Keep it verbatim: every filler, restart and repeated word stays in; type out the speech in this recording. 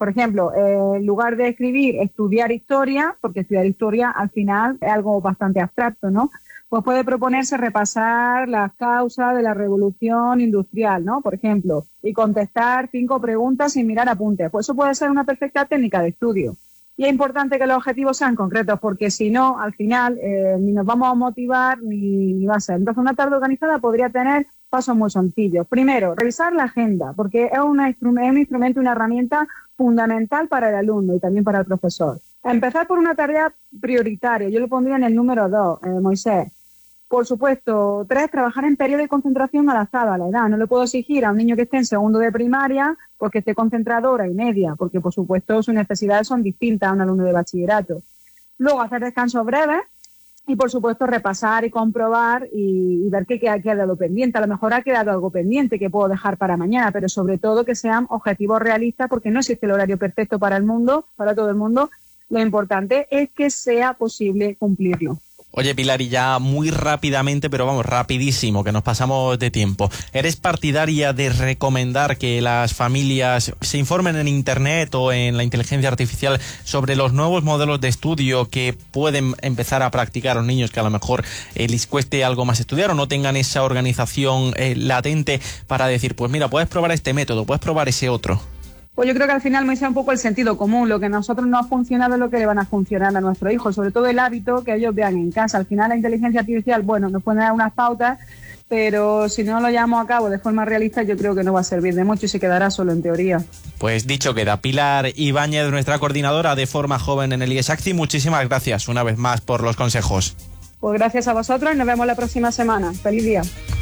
por ejemplo, eh, en lugar de escribir estudiar historia, porque estudiar historia al final es algo bastante abstracto, ¿no? Pues puede proponerse repasar las causas de la revolución industrial, ¿no? Por ejemplo, y contestar cinco preguntas sin mirar apuntes. Pues eso puede ser una perfecta técnica de estudio. Y es importante que los objetivos sean concretos, porque si no, al final, eh, ni nos vamos a motivar ni, ni va a ser. Entonces, una tarde organizada podría tener pasos muy sencillos. Primero, revisar la agenda, porque es, una instrum- es un instrumento, una herramienta fundamental para el alumno y también para el profesor. Empezar por una tarea prioritaria. Yo lo pondría en el número dos, eh, Moisés. Por supuesto, tres, trabajar en periodo de concentración adaptado a la edad. No le puedo exigir a un niño que esté en segundo de primaria pues que esté concentrado hora y media, porque por supuesto sus necesidades son distintas a un alumno de bachillerato. Luego, hacer descansos breves y por supuesto repasar y comprobar y, y ver qué ha quedado pendiente. A lo mejor ha quedado algo pendiente que puedo dejar para mañana, pero sobre todo que sean objetivos realistas, porque no existe el horario perfecto para el mundo, para todo el mundo. Lo importante es que sea posible cumplirlo. Oye, Pilar, y ya muy rápidamente, pero vamos, rapidísimo, que nos pasamos de tiempo. ¿Eres partidaria de recomendar que las familias se informen en Internet o en la inteligencia artificial sobre los nuevos modelos de estudio que pueden empezar a practicar los niños que a lo mejor eh, les cueste algo más estudiar o no tengan esa organización eh, latente para decir, pues mira, puedes probar este método, puedes probar ese otro? Pues yo creo que al final me sea un poco el sentido común. Lo que a nosotros nos ha funcionado es lo que le van a funcionar a nuestros hijos, sobre todo el hábito que ellos vean en casa. Al final la inteligencia artificial, bueno, nos puede dar unas pautas, pero si no lo llevamos a cabo de forma realista, yo creo que no va a servir de mucho y se quedará solo en teoría. Pues dicho queda. Pilar Ibáñez, nuestra coordinadora de Forma Joven en el I E S A C C I, muchísimas gracias una vez más por los consejos. Pues gracias a vosotros y nos vemos la próxima semana. ¡Feliz día!